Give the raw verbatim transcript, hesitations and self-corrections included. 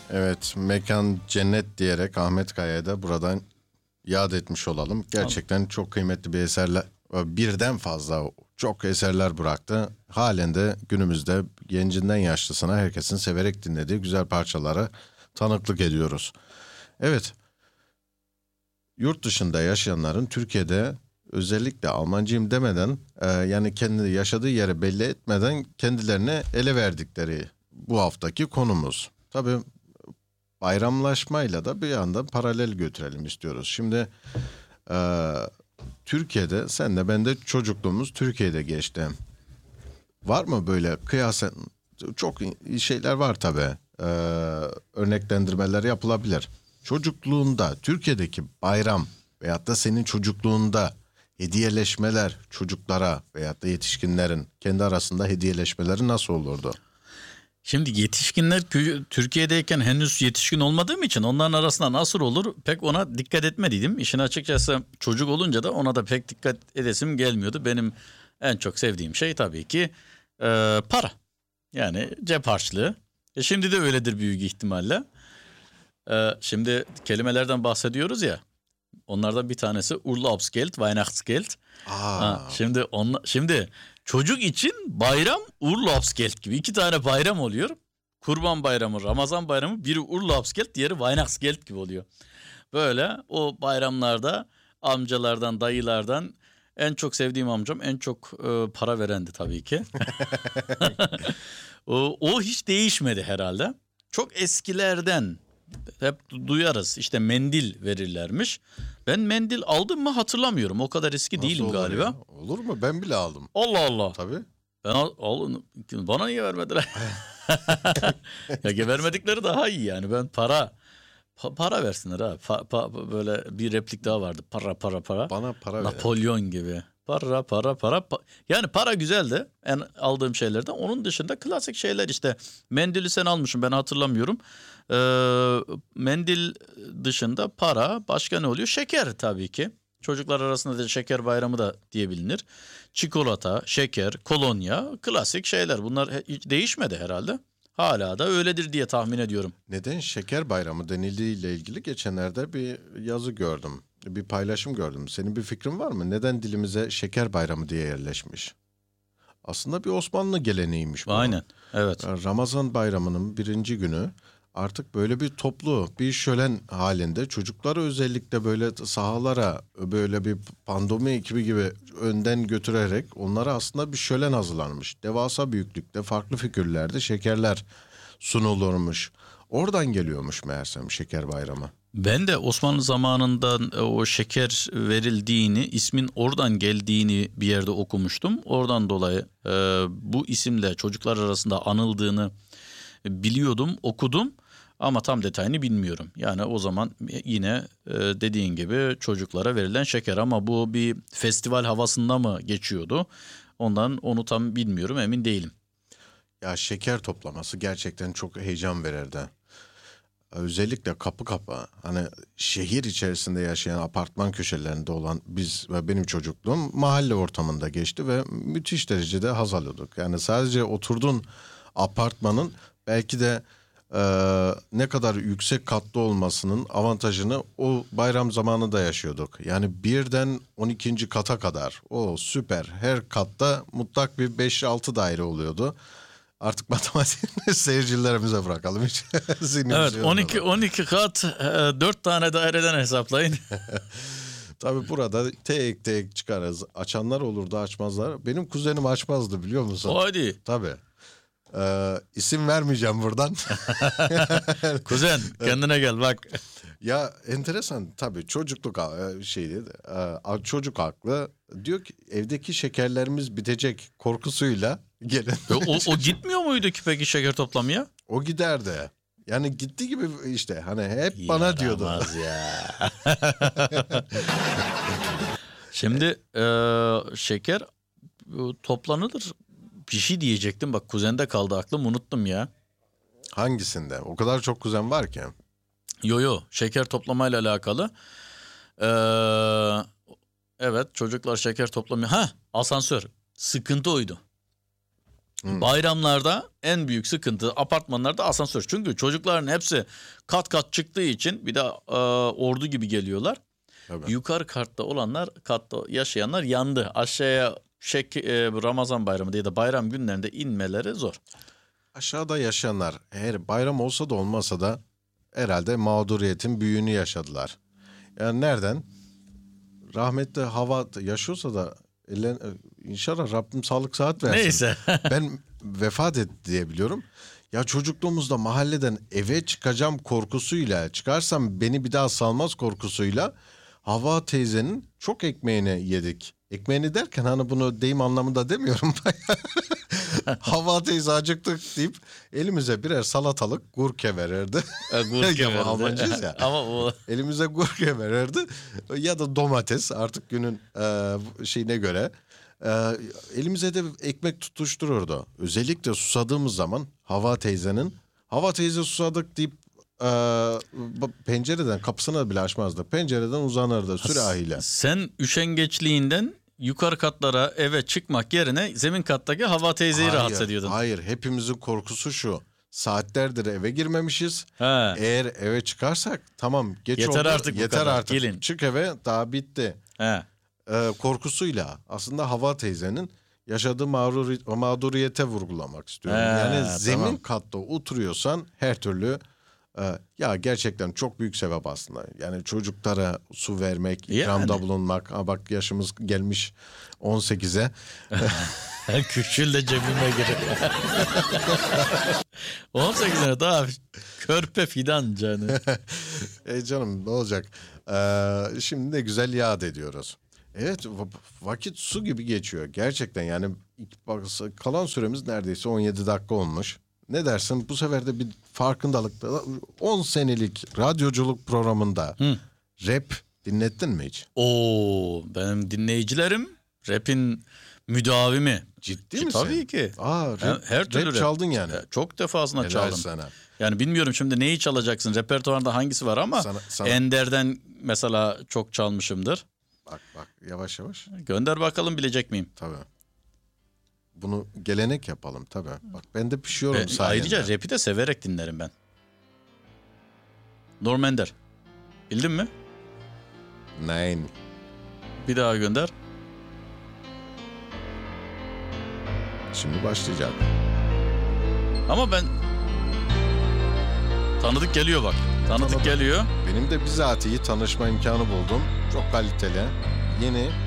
Evet, mekan cennet diyerek Ahmet Kaya'ya da buradan yad etmiş olalım. Gerçekten tamam. Çok kıymetli bir eserler, birden fazla çok eserler bıraktı. Halen de günümüzde gencinden yaşlısına herkesin severek dinlediği güzel parçalara tanıklık ediyoruz. Evet, yurt dışında yaşayanların Türkiye'de özellikle Almancıyım demeden e, yani kendi yaşadığı yere belli etmeden kendilerine ele verdikleri bu haftaki konumuz. Tabii bayramlaşmayla da bir yandan paralel götürelim istiyoruz. Şimdi e, Türkiye'de sen de ben de çocukluğumuz Türkiye'de geçti. Var mı böyle kıyasen çok şeyler var tabii. E, örneklendirmeler yapılabilir. Çocukluğunda Türkiye'deki bayram veyahut da senin çocukluğunda hediyeleşmeler çocuklara veyahut da yetişkinlerin kendi arasında hediyeleşmeleri nasıl olurdu? Şimdi yetişkinler Türkiye'deyken henüz yetişkin olmadığım için onların arasında nasıl olur pek ona dikkat etmediydim. İşin açıkçası çocuk olunca da ona da pek dikkat edesim gelmiyordu. Benim en çok sevdiğim şey tabii ki e, para. Yani cep harçlığı. E şimdi de öyledir büyük ihtimalle. E, şimdi kelimelerden bahsediyoruz ya. Onlardan bir tanesi Urlaubsgeld, Weihnachtsgeld. Ha, şimdi onla, şimdi çocuk için bayram Urlaubsgeld gibi iki tane bayram oluyor. Kurban Bayramı, Ramazan Bayramı, biri Urlaubsgeld, diğeri Weihnachtsgeld gibi oluyor. Böyle o bayramlarda amcalardan, dayılardan en çok sevdiğim amcam en çok e, para verendi tabii ki. o, o hiç değişmedi herhalde. Çok eskilerden hep duyarız işte mendil verirlermiş. Ben mendil aldım mı hatırlamıyorum. O kadar eski Nasıl değilim galiba. Ya? Olur mu? Ben bile aldım. Allah Allah. Tabii. Ben al, al, bana niye vermediler? Ya vermedikleri daha iyi yani. Ben para pa, para versinler ha. Pa, pa, böyle bir replik daha vardı. Para para para. Bana para Napolyon ver. Gibi. Para para para. Pa, yani para güzeldi. En aldığım şeylerden. Onun dışında klasik şeyler işte. Mendili sen almışsın ben hatırlamıyorum. Ee, mendil dışında para, başka ne oluyor? Şeker tabii ki. Çocuklar arasında da şeker bayramı da diye bilinir. Çikolata, şeker, kolonya, klasik şeyler. Bunlar hiç değişmedi herhalde. Hala da öyledir diye tahmin ediyorum. Neden şeker bayramı denildiğiyle ilgili geçenlerde bir yazı gördüm. Bir paylaşım gördüm. Senin bir fikrin var mı? Neden dilimize şeker bayramı diye yerleşmiş? Aslında bir Osmanlı geleneğiymiş bu. Aynen, evet. Ramazan bayramının birinci günü artık böyle bir toplu, bir şölen halinde çocukları özellikle böyle sahalara böyle bir pandomi ekibi gibi önden götürerek onlara aslında bir şölen hazırlanmış. Devasa büyüklükte, farklı figürlerde şekerler sunulurmuş. Oradan geliyormuş meğersem şeker bayramı. Ben de Osmanlı zamanında o şeker verildiğini, ismin oradan geldiğini bir yerde okumuştum. Oradan dolayı e, bu isimle çocuklar arasında anıldığını biliyordum, okudum ama tam detayını bilmiyorum. Yani o zaman yine e, dediğin gibi çocuklara verilen şeker ama bu bir festival havasında mı geçiyordu? Ondan onu tam bilmiyorum, emin değilim. Ya şeker toplaması gerçekten çok heyecan verirdi. Özellikle kapı kapı hani şehir içerisinde yaşayan apartman köşelerinde olan biz ve benim çocukluğum mahalle ortamında geçti ve müthiş derecede haz alıyorduk. Yani sadece oturduğun apartmanın belki de e, ne kadar yüksek katlı olmasının avantajını o bayram zamanı da yaşıyorduk. Yani birden on ikinci kata kadar o süper, her katta mutlak bir beş altı daire oluyordu. Artık matematik seyircilerimize bırakalım. Hiç evet on iki on iki kat dört tane daireden hesaplayın. Tabii burada tek tek çıkarız. Açanlar olurdu, açmazlar. Benim kuzenim açmazdı biliyor musun? Hadi. Tabii. Ee, isim vermeyeceğim buradan. Kuzen kendine gel bak. Ya enteresan tabii çocukluk şeydi. Çocuk aklı diyor ki evdeki şekerlerimiz bitecek korkusuyla gelin. o, o gitmiyor muydu ki peki şeker toplamaya? O giderdi. Yani gitti gibi işte hani hep Yaramaz bana diyordu. Ya. Şimdi e, şeker toplanılır. Bir şey diyecektim bak kuzende kaldı aklım unuttum ya. Hangisinde? O kadar çok kuzen var ki. Yo yo şeker toplamayla alakalı. Ee, evet çocuklar şeker toplamıyor. Ha asansör sıkıntı oydu. Bayramlarda en büyük sıkıntı apartmanlarda asansör. Çünkü çocukların hepsi kat kat çıktığı için bir de e, ordu gibi geliyorlar. Tabii. Yukarı katta olanlar, katta yaşayanlar yandı. Aşağıya şek, e, Ramazan bayramı ya da bayram günlerinde inmeleri zor. Aşağıda yaşayanlar eğer bayram olsa da olmasa da herhalde mağduriyetin büyüğünü yaşadılar. Yani nereden? Rahmetli hava yaşıyorsa da ellen, inşallah Rabbim sağlık sıhhat versin. Neyse. Ben vefat etti diye biliyorum. Ya çocukluğumuzda mahalleden eve çıkacağım korkusuyla, çıkarsam beni bir daha salmaz korkusuyla Hava teyzenin çok ekmeğini yedik. Ekmeğini derken hani bunu deyim anlamında demiyorum. Hava teyze acıktık deyip elimize birer salatalık gurke verirdi. E, gurke Ya, verirdi. Almancıyız ya. Ama o Elimize gurke verirdi ya da domates artık günün e, şeyine göre. E, elimize de ekmek tutuştururdu. Özellikle susadığımız zaman Hava teyzenin Hava teyze susadık deyip e, pencereden kapısını bile açmazdı. Pencereden uzanırdı sürahiyle. sen üşengeçliğinden yukarı katlara eve çıkmak yerine zemin kattaki Hava teyzeyi Hayır, rahatsız ediyordun. Hayır, hepimizin korkusu şu. Saatlerdir eve girmemişiz. He. Eğer eve çıkarsak tamam geç Yeter oldu. artık bu Yeter kadar, artık. gelin. Çık eve daha bitti. He. Ee, korkusuyla aslında Hava teyzenin yaşadığı mağduri- mağduriyete vurgulamak istiyorum. He, yani zemin tamam. katta oturuyorsan her türlü e, ya gerçekten çok büyük sevap aslında. Yani çocuklara su vermek, ikramda Yani. bulunmak. Ha bak yaşımız gelmiş on sekize. Küçül de cebime girer. on sekiz sene daha körpe fidan canı. E canım ne olacak? Ee, şimdi ne güzel yad ediyoruz. Evet va- vakit su gibi geçiyor. Gerçekten yani ilk bak- kalan süremiz neredeyse on yedi dakika olmuş. Ne dersin bu sefer de bir farkındalıkta on senelik radyoculuk programında rap dinlettin mi hiç? Oo, benim dinleyicilerim rap'in müdavimi. Ciddi Ki misin? tabii ki. Aa, rap, Her türlü rap rap. çaldın yani. Çok defasında Helal çaldım. sana. Yani bilmiyorum şimdi neyi çalacaksın? Repertuarda hangisi var ama Sana- sana- Ender'den mesela çok çalmışımdır. Bak bak yavaş yavaş. Gönder bakalım bilecek miyim? Tabii. Bunu gelenek yapalım tabii. Bak ben de pişiyorum Ve sayende. ayrıca rap'i de severek dinlerim ben. Norm Ender. Bildin mi? Nein. Bir daha gönder. Şimdi başlayacak. Ama ben tanıdık geliyor bak. Tanıdık Tanıdık. geliyor. Benim de bizatihi tanışma imkanı buldum. Çok kaliteli, yeni